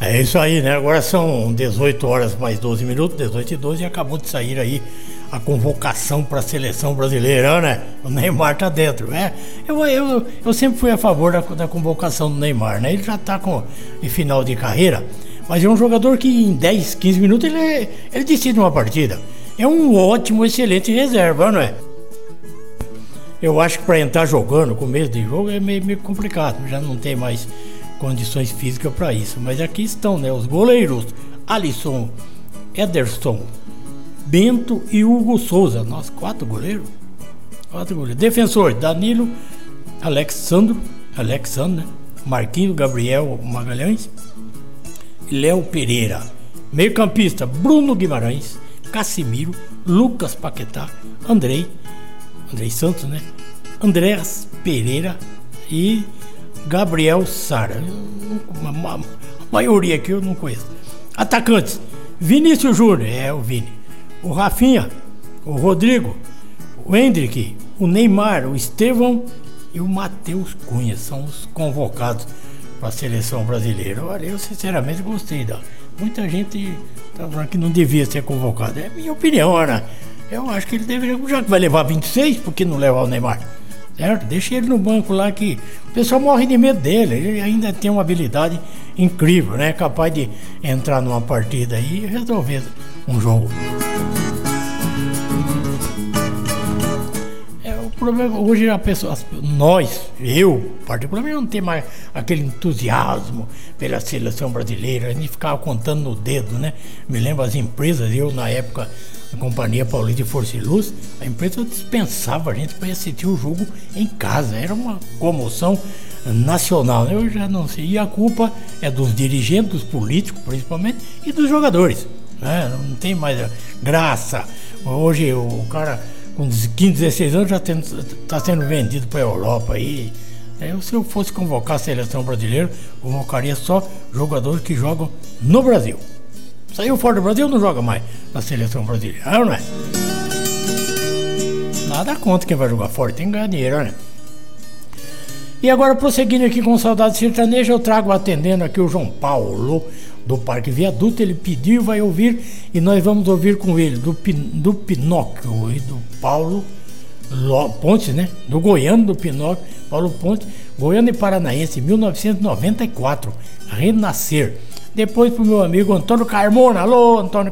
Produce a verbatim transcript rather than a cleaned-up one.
É isso aí, né? Agora são dezoito horas mais doze minutos, dezoito e doze, e acabou de sair aí a convocação para a seleção brasileira, né? O Neymar tá dentro, né? Eu, eu, eu sempre fui a favor da, da convocação do Neymar, né? Ele já tá com, em final de carreira, mas é um jogador que em dez, quinze minutos ele, ele decide uma partida. É um ótimo, excelente reserva, não é? Eu acho que para entrar jogando, começo de jogo, é meio, meio complicado, já não tem mais condições físicas para isso. Mas aqui estão, né, os goleiros: Alisson, Ederson, Bento e Hugo Souza. Nossa, quatro goleiros. Quatro goleiros. Defensor: Danilo, Alexandro, Alexandre, né? Marquinhos, Gabriel Magalhães e Léo Pereira. Meio campista: Bruno Guimarães, Casimiro, Lucas Paquetá, Andrei, Andrei Santos, né? Andréas Pereira e Gabriel Sara. A maioria aqui eu não conheço. Atacantes: Vinícius Júnior, é o Vini, o Rafinha, o Rodrigo, o Hendrick, o Neymar, o Estevão e o Matheus Cunha. São os convocados para a seleção brasileira. Olha, eu sinceramente gostei da. Muita gente tá falando que não devia ser convocado. É minha opinião, né? Eu acho que ele deveria, já que vai levar vinte e seis, por que não levar o Neymar? Certo? Deixa ele no banco lá, que o pessoal morre de medo dele. Ele ainda tem uma habilidade incrível, né? Capaz de entrar numa partida aí e resolver um jogo. É, o problema hoje, a pessoa, nós, eu particularmente, não tem mais aquele entusiasmo pela seleção brasileira. A gente ficava contando no dedo, né? Me lembro as empresas, eu na época, a Companhia Paulista de Força e Luz, a empresa dispensava a gente para assistir o jogo em casa. Era uma comoção nacional. Eu já não sei. E a culpa é dos dirigentes, dos políticos principalmente, e dos jogadores, né? Não tem mais graça. Hoje o cara com quinze, dezesseis anos já está sendo vendido para a Europa aí. Eu, se eu fosse convocar a seleção brasileira, convocaria só jogadores que jogam no Brasil. Saiu fora do Brasil, não joga mais na seleção brasileira, não é? Nada contra quem vai jogar fora, tem que ganhar dinheiro, né? E agora, prosseguindo aqui com Saudade Sertaneja, eu trago atendendo aqui o João Paulo, do Parque Viaduto. Ele pediu e vai ouvir, e nós vamos ouvir com ele, do, do Pinóquio e do Paulo Pontes, né? Do Goiano, do Pinóquio, Paulo Pontes, Goiano e Paranaense, mil novecentos e noventa e quatro, Renascer. Depois pro meu amigo Antônio Carmona. Alô, Antônio